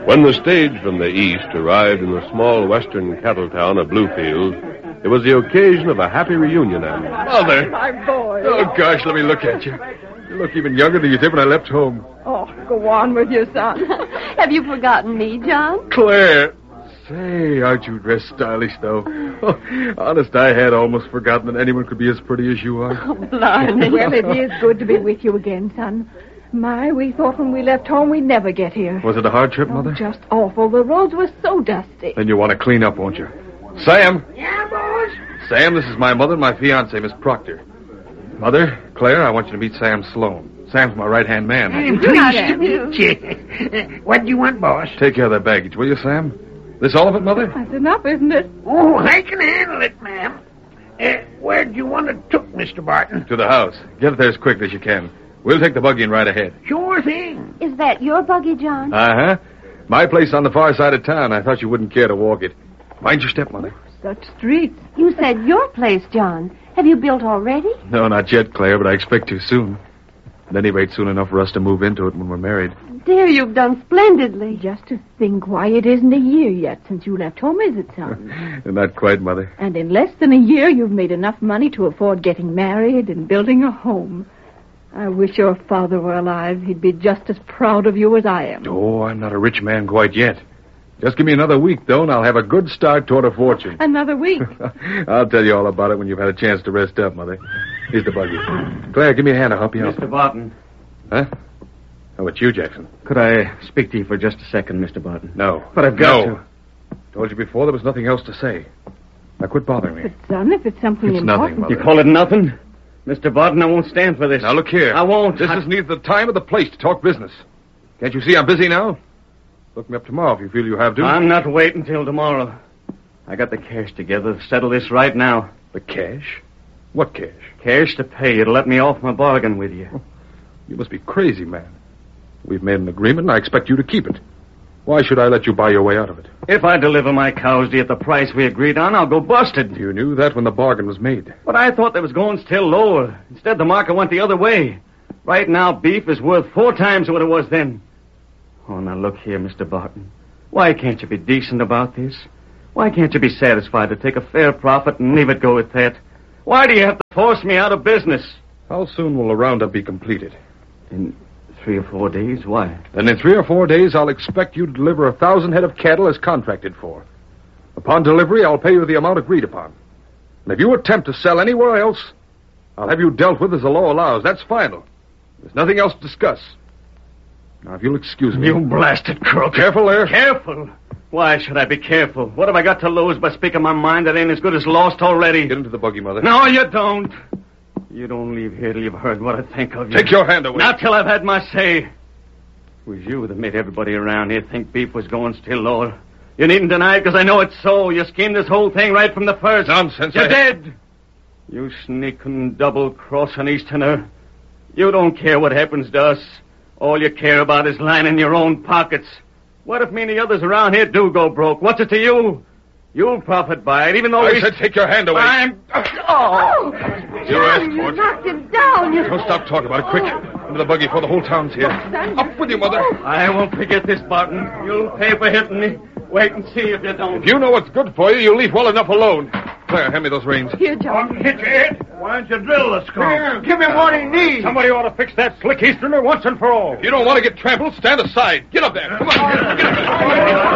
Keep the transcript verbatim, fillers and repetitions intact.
When the stage from the east arrived in the small western cattle town of Bluefield, it was the occasion of a happy reunion, and... Mother! My boy. Oh, gosh, let me look at you. You look even younger than you did when I left home. Oh, go on with your son. Have you forgotten me, John? Claire! Say, aren't you dressed stylish, though? Oh, honest, I had almost forgotten that anyone could be as pretty as you are. Oh, blimey. Well, it is good to be with you again, son. My, we thought when we left home we'd never get here. Was it a hard trip, Mother? Oh, just awful. The roads were so dusty. Then you want to clean up, won't you? Sam! Yeah, boss? Sam, this is my mother and my fiancée, Miss Proctor. Mother, Claire, I want you to meet Sam Sloan. Sam's my right-hand man. I'm pleased to meet you. What do you want, boss? Take care of that baggage, will you, Sam? This all of it, Mother? That's enough, isn't it? Oh, I can handle it, ma'am. Uh, where'd you want it took, Mister Barton? To the house. Get it there as quick as you can. We'll take the buggy and ride ahead. Sure thing. Is that your buggy, John? Uh-huh. My place on the far side of town. I thought you wouldn't care to walk it. Mind your step, Mother. Such streets. You said your place, John. Have you built already? No, not yet, Claire, but I expect to soon. At any rate, soon enough for us to move into it when we're married. Dear, you've done splendidly. Just to think why it isn't a year yet since you left home, is it, son? Not quite, Mother. And in less than a year, you've made enough money to afford getting married and building a home. I wish your father were alive. He'd be just as proud of you as I am. Oh, I'm not a rich man quite yet. Just give me another week, though, and I'll have a good start toward a fortune. Another week? I'll tell you all about it when you've had a chance to rest up, Mother. Here's the buggy. Claire, give me a hand. I'll help you out. Mister Barton. Huh? How about you, Jackson? Could I speak to you for just a second, Mister Barton? No. But I've got no. to. Told you before there was nothing else to say. Now quit bothering me. But, son, if it's something It's important... nothing, Mother. You call it nothing? Mister Barton, I won't stand for this. Now look here. I won't. This I... is neither the time or the place to talk business. Can't you see I'm busy now? Look me up tomorrow if you feel you have to. I'm not waiting till tomorrow. I got the cash together to settle this right now. The cash? What cash? Cash to pay you to let me off my bargain with you. You must be crazy, man. We've made an agreement, and I expect you to keep it. Why should I let you buy your way out of it? If I deliver my cows to you at the price we agreed on, I'll go busted. You knew that when the bargain was made. But I thought they was going still lower. Instead, the market went the other way. Right now, beef is worth four times what it was then. Oh, now look here, Mister Barton. Why can't you be decent about this? Why can't you be satisfied to take a fair profit and leave it go at that? Why do you have to force me out of business? How soon will the roundup be completed? In three or four days. Why? Then in three or four days, I'll expect you to deliver a thousand head of cattle as contracted for. Upon delivery, I'll pay you the amount agreed upon. And if you attempt to sell anywhere else, I'll have you dealt with as the law allows. That's final. There's nothing else to discuss. Now, if you'll excuse me... You blasted crook. Careful there. Careful? Why should I be careful? What have I got to lose by speaking my mind that ain't as good as lost already? Get into the buggy, Mother. No, you don't. You don't leave here till you've heard what I think of you. Take your hand away. Not till I've had my say. It was you that made everybody around here think beef was going still lower. You needn't deny it, because I know it's so. You schemed this whole thing right from the first. Nonsense. You I... did. You sneaking, double-crossing Easterner. You don't care what happens to us. All you care about is lining your own pockets. What if me and the others around here do go broke? What's it to you? You'll profit by it, even though I we... said take your hand away. I'm... Oh! You're John, you escort. knocked him down. You... Don't stop talking about it. Quick. Into the buggy before the whole town's here. Up with you, Mother. I won't forget this, Barton. You'll pay for hitting me. Wait and see if you don't. If you know what's good for you, you'll leave well enough alone. Claire, hand me those reins. Here, John. Hit your head. Why don't you drill the skunk? Here, give him what he needs. Somebody ought to fix that slick Easterner once and for all. If you don't want to get trampled, stand aside. Get up there. Come on. Get up there.